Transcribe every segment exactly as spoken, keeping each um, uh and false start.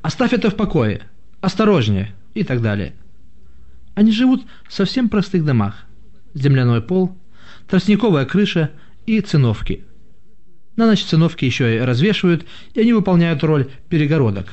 «Оставь это в покое», «Осторожнее» и так далее. Они живут в совсем простых домах. Земляной пол, тростниковая крыша и циновки. На ночь циновки еще и развешивают, и они выполняют роль перегородок.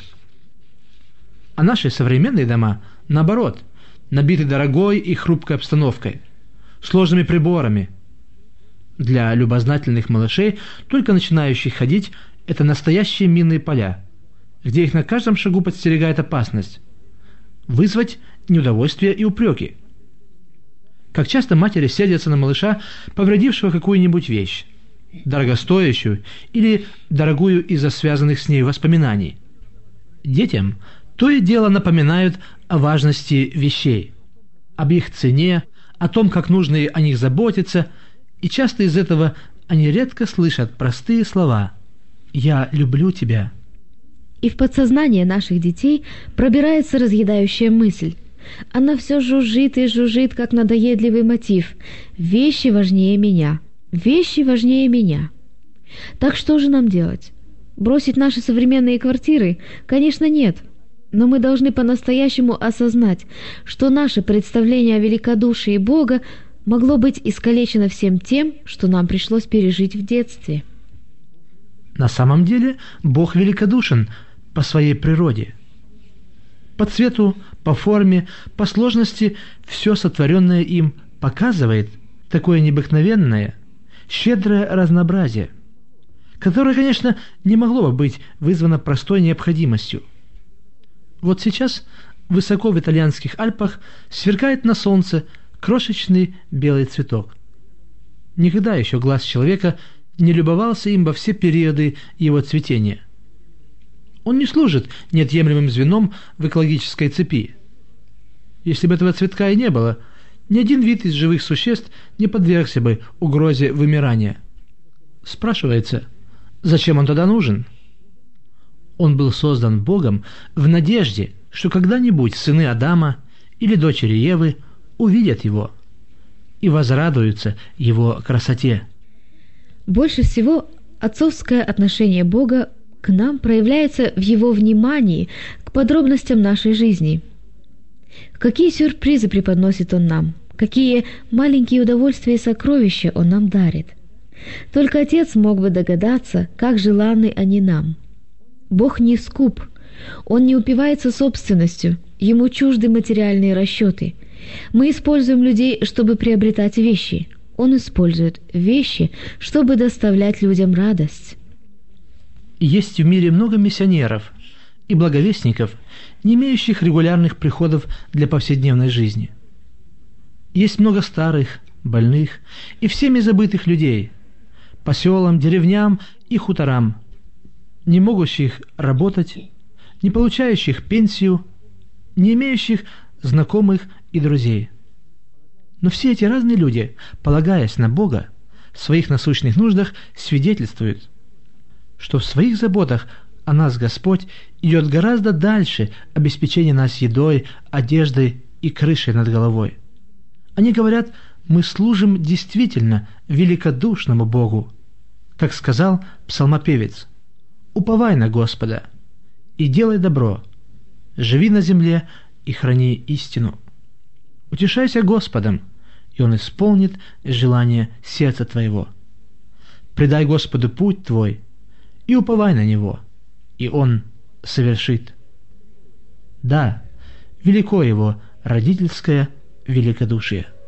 А наши современные дома, наоборот, набиты дорогой и хрупкой обстановкой, сложными приборами. Для любознательных малышей, только начинающих ходить, это настоящие минные поля, где их на каждом шагу подстерегает опасность вызвать неудовольствие и упреки. Как часто матери сердятся на малыша, повредившего какую-нибудь вещь, дорогостоящую или дорогую из-за связанных с ней воспоминаний. Детям то и дело напоминают о важности вещей, об их цене, о том, как нужно о них заботиться, и часто из этого они редко слышат простые слова «Я люблю тебя». И в подсознание наших детей пробирается разъедающая мысль. Она все жужжит и жужжит, как надоедливый мотив. «Вещи важнее меня! Вещи важнее меня!» Так что же нам делать? Бросить наши современные квартиры? Конечно, нет. Но мы должны по-настоящему осознать, что наше представление о великодушии Бога могло быть искалечено всем тем, что нам пришлось пережить в детстве. На самом деле Бог великодушен по своей природе. По цвету, по форме, по сложности все сотворенное им показывает такое необыкновенное, щедрое разнообразие, которое, конечно, не могло бы быть вызвано простой необходимостью. Вот сейчас высоко в итальянских Альпах сверкает на солнце крошечный белый цветок. Никогда еще глаз человека не любовался им во все периоды его цветения. Он не служит неотъемлемым звеном в экологической цепи. Если бы этого цветка и не было, ни один вид из живых существ не подвергся бы угрозе вымирания. Спрашивается, зачем он тогда нужен? Он был создан Богом в надежде, что когда-нибудь сыны Адама или дочери Евы увидят его и возрадуются его красоте. Больше всего отцовское отношение Бога к нам проявляется в его внимании к подробностям нашей жизни. Какие сюрпризы преподносит он нам, какие маленькие удовольствия и сокровища он нам дарит. Только Отец мог бы догадаться, как желанны они нам. Бог не скуп, Он не упивается собственностью, Ему чужды материальные расчеты. Мы используем людей, чтобы приобретать вещи. Он использует вещи, чтобы доставлять людям радость. Есть в мире много миссионеров и благовестников, не имеющих регулярных приходов для повседневной жизни. Есть много старых, больных и всеми забытых людей, по селам, деревням и хуторам, не могущих работать, не получающих пенсию, не имеющих знакомых и друзей. Но все эти разные люди, полагаясь на Бога, в своих насущных нуждах свидетельствуют, что в своих заботах о нас Господь идет гораздо дальше обеспечения нас едой, одеждой и крышей над головой. Они говорят, мы служим действительно великодушному Богу, как сказал псалмопевец: «Уповай на Господа и делай добро, живи на земле и храни истину. Утешайся Господом, и Он исполнит желание сердца твоего. Предай Господу путь твой и уповай на Него, и Он совершит». Да, велико Его родительское великодушие.